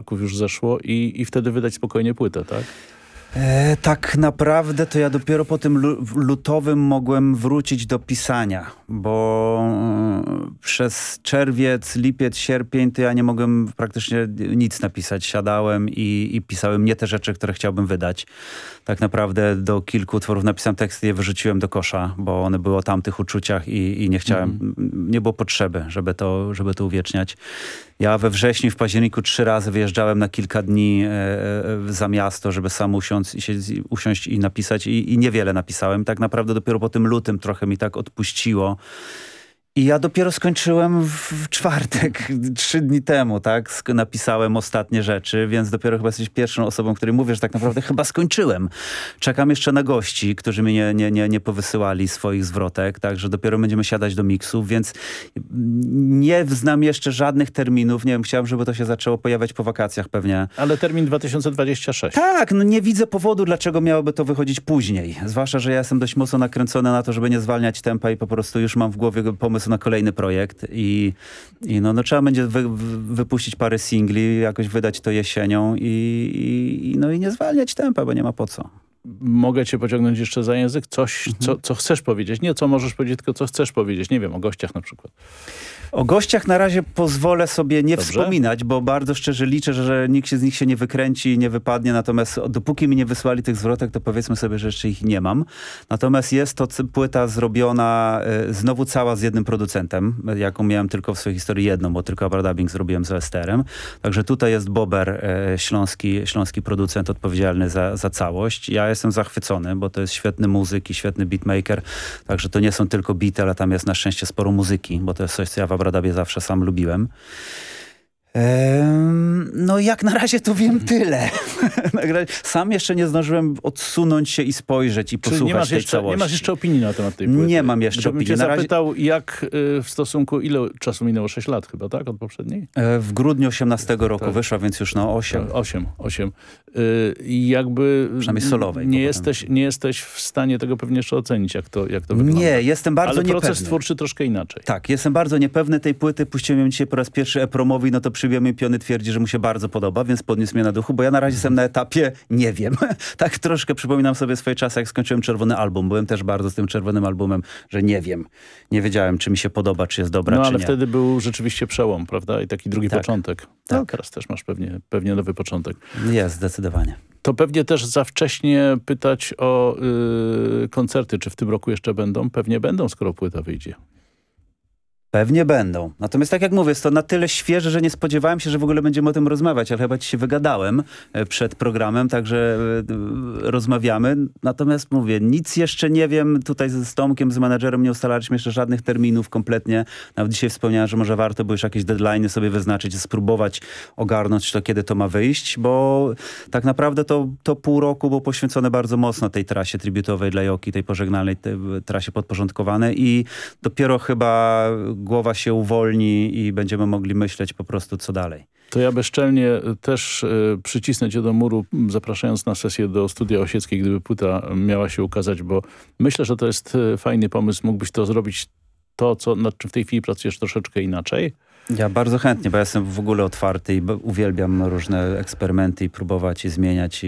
kroków już zeszło i wtedy wydać spokojnie płytę, tak? Tak naprawdę to ja dopiero po tym lutowym mogłem wrócić do pisania, bo przez czerwiec, lipiec, sierpień to ja nie mogłem praktycznie nic napisać. Siadałem i pisałem nie te rzeczy, które chciałbym wydać. Tak naprawdę do kilku utworów napisałem teksty, je wyrzuciłem do kosza, bo one były o tamtych uczuciach i nie chciałem, nie było potrzeby, żeby to uwieczniać. Ja we wrześniu i w październiku 3 razy wyjeżdżałem na kilka dni za miasto, żeby sam usiąść i napisać i niewiele napisałem. Tak naprawdę dopiero po tym lutym trochę mi tak odpuściło. I ja dopiero skończyłem w czwartek, 3 dni temu, tak? Napisałem ostatnie rzeczy, więc dopiero chyba jesteś pierwszą osobą, której mówię, że tak naprawdę chyba skończyłem. Czekam jeszcze na gości, którzy mi nie powysyłali swoich zwrotek, także dopiero będziemy siadać do miksów, więc nie znam jeszcze żadnych terminów. Nie wiem, chciałem, żeby to się zaczęło pojawiać po wakacjach pewnie. Ale termin 2026. Tak, no nie widzę powodu, dlaczego miałoby to wychodzić później. Zwłaszcza, że ja jestem dość mocno nakręcony na to, żeby nie zwalniać tempa i po prostu już mam w głowie pomysł na kolejny projekt i no trzeba będzie wypuścić parę singli, jakoś wydać to jesienią i nie zwalniać tempa, bo nie ma po co. Mogę cię pociągnąć jeszcze za język? Coś, co chcesz powiedzieć. Nie co możesz powiedzieć, tylko co chcesz powiedzieć. Nie wiem, o gościach na przykład. O gościach na razie pozwolę sobie nie Dobrze? wspominać, bo bardzo szczerze liczę, że nikt z nich się nie wykręci i nie wypadnie. Natomiast dopóki mi nie wysłali tych zwrotek, to powiedzmy sobie, że jeszcze ich nie mam. Natomiast jest to płyta zrobiona znowu cała z jednym producentem, jaką miałem tylko w swojej historii jedną, bo tylko abradubbing zrobiłem z OSTR-em. Także tutaj jest Bober, śląski producent odpowiedzialny za całość. Ja jestem zachwycony, bo to jest świetny muzyk i świetny beatmaker. Także to nie są tylko beaty, ale tam jest na szczęście sporo muzyki, bo to jest coś, co ja w abradubie zawsze sam lubiłem. No jak na razie to wiem tyle. Sam jeszcze nie zdążyłem odsunąć się i spojrzeć i posłuchać tej całości. Nie masz jeszcze opinii na temat tej płyty? Nie mam jeszcze opinii. Cię zapytał, jak w stosunku, ile czasu minęło? 6 lat chyba, tak? Od poprzedniej? W grudniu 18 roku wyszła, więc już 8. 8. I jakby... Przynajmniej solowej. Nie jesteś w stanie tego pewnie jeszcze ocenić, jak to wygląda. Nie, jestem bardzo niepewny. Ale proces twórczy troszkę inaczej. Tak, jestem bardzo niepewny tej płyty. Puściłem ją dzisiaj po raz pierwszy e-promowi, no to przybijemy piony, twierdzi, że mu się bardzo podoba, więc podniósł mnie na duchu, bo ja na razie jestem na etapie nie wiem. Tak troszkę przypominam sobie swoje czasy, jak skończyłem Czerwony Album. Byłem też bardzo z tym Czerwonym Albumem, że nie wiem. Nie wiedziałem, czy mi się podoba, czy jest dobra, czy nie. No ale wtedy był rzeczywiście przełom, prawda? I taki drugi początek. Tak. No, teraz też masz pewnie nowy początek. Jest, zdecydowanie. To pewnie też za wcześnie pytać o koncerty. Czy w tym roku jeszcze będą? Pewnie będą, skoro płyta wyjdzie. Pewnie będą. Natomiast tak jak mówię, jest to na tyle świeże, że nie spodziewałem się, że w ogóle będziemy o tym rozmawiać, ale chyba ci się wygadałem przed programem, także rozmawiamy. Natomiast mówię, nic jeszcze nie wiem. Tutaj z Tomkiem, z menadżerem nie ustalaliśmy jeszcze żadnych terminów kompletnie. Nawet dzisiaj wspomniałem, że może warto by już jakieś deadline'y sobie wyznaczyć, spróbować ogarnąć to, kiedy to ma wyjść, bo tak naprawdę to pół roku było poświęcone bardzo mocno tej trasie tributowej dla Joki, tej pożegnalnej trasie podporządkowanej i dopiero chyba głowa się uwolni i będziemy mogli myśleć po prostu, co dalej. To ja bezczelnie też przycisnę cię do muru, zapraszając na sesję do Studia Osieckiej, gdyby płyta miała się ukazać, bo myślę, że to jest fajny pomysł. Mógłbyś to zrobić, nad czym w tej chwili pracujesz, troszeczkę inaczej. Ja bardzo chętnie, bo ja jestem w ogóle otwarty i uwielbiam różne eksperymenty i próbować i zmieniać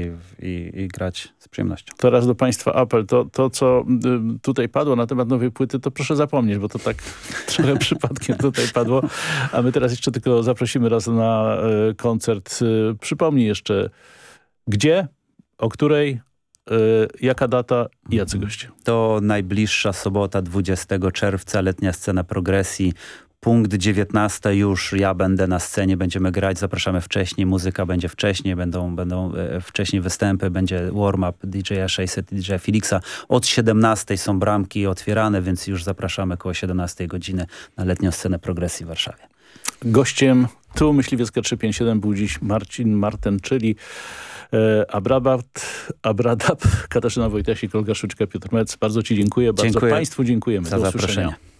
i grać z przyjemnością. Teraz do Państwa apel. To, co tutaj padło na temat nowej płyty, to proszę zapomnieć, bo to tak trochę przypadkiem tutaj padło. A my teraz jeszcze tylko zaprosimy raz na koncert. Przypomnij jeszcze, gdzie, o której, jaka data i jacy goście? To najbliższa sobota, 20 czerwca, letnia scena progresji. Punkt 19 już, ja będę na scenie, będziemy grać, zapraszamy wcześniej, muzyka będzie wcześniej, będą wcześniej występy, będzie warm-up DJ-a 600 i DJ-a Felixa. Od 17 są bramki otwierane, więc już zapraszamy koło 17 godziny na letnią scenę progresji w Warszawie. Gościem tu Myśliwiecka 357 był dziś Marcin Marten, czyli Abradab, Katarzyna Wojtasik, Olga Szyczka, Piotr Mec. Bardzo ci dziękuję. Bardzo Państwu dziękujemy. za zaproszenie.